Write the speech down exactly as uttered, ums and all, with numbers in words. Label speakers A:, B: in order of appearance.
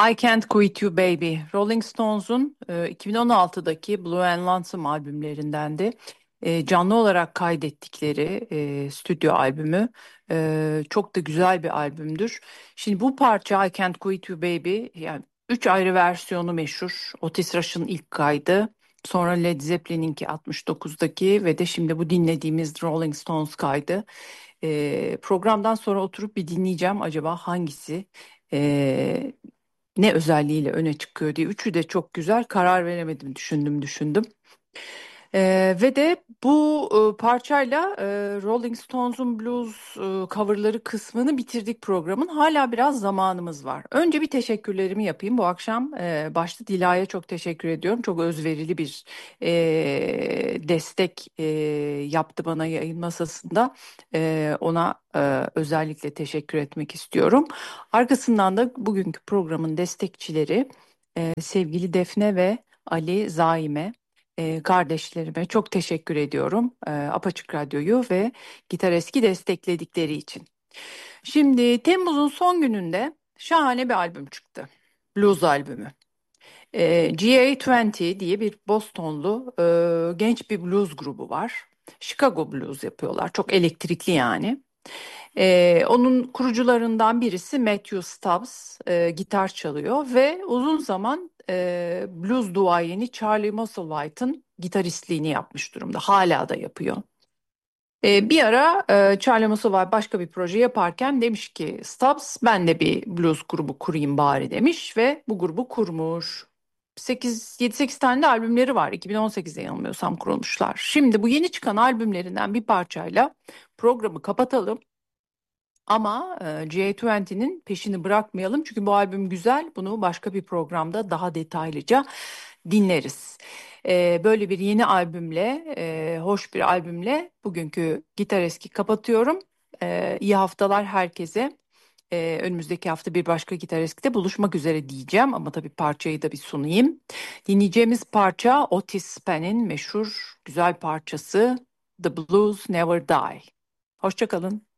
A: I Can't Quit You Baby. Rolling Stones'un e, iki bin on altıdaki Blue and Lonesome albümlerindendi. E, canlı olarak kaydettikleri e, stüdyo albümü. E, çok da güzel bir albümdür. Şimdi bu parça I Can't Quit You Baby, yani üç ayrı versiyonu meşhur. Otis Rush'ın ilk kaydı. Sonra Led Zeppelin'inki altmış dokuzdaki ve de şimdi bu dinlediğimiz Rolling Stones kaydı. E, programdan sonra oturup bir dinleyeceğim, acaba hangisi e, ne özelliğiyle öne çıkıyor diye. Üçü de çok güzel. Karar veremedim. Düşündüm düşündüm. Ee, ve de bu e, parçayla e, Rolling Stones'un blues e, coverları kısmını bitirdik programın. Hala biraz zamanımız var. Önce bir teşekkürlerimi yapayım. Bu akşam e, başta Dila'ya çok teşekkür ediyorum. Çok özverili bir e, destek e, yaptı bana yayın masasında. E, ona e, özellikle teşekkür etmek istiyorum. Arkasından da bugünkü programın destekçileri e, sevgili Defne ve Ali Zaime, e, kardeşlerime çok teşekkür ediyorum. E, Apaçık Radyo'yu ve Gitar Eski destekledikleri için. Şimdi Temmuz'un son gününde şahane bir albüm çıktı. Blues albümü. E, G A yirmi diye bir Bostonlu e, genç bir blues grubu var. Chicago Blues yapıyorlar. Çok elektrikli yani. Ee, onun kurucularından birisi Matthew Stubbs, e, gitar çalıyor ve uzun zaman e, blues duayeni Charlie Musselwhite'ın gitaristliğini yapmış durumda. Hala da yapıyor. Ee, bir ara e, Charlie Musselwhite başka bir proje yaparken demiş ki Stubbs, ben de bir blues grubu kurayım bari demiş ve bu grubu kurmuş. sekiz yedi sekiz tane de albümleri var. iki bin on sekizde yanılmıyorsam kurulmuşlar. Şimdi bu yeni çıkan albümlerinden bir parçayla programı kapatalım. Ama e, G A yirminin peşini bırakmayalım, çünkü bu albüm güzel. Bunu başka bir programda daha detaylıca dinleriz. E, böyle bir yeni albümle, e, hoş bir albümle bugünkü Gitar Eski kapatıyorum. E, iyi haftalar herkese. E, önümüzdeki hafta bir başka Gitar Eski'de buluşmak üzere diyeceğim. Ama tabii parçayı da bir sunayım. Dinleyeceğimiz parça Otis Penn'in meşhur güzel parçası The Blues Never Die. Hoşça kalın.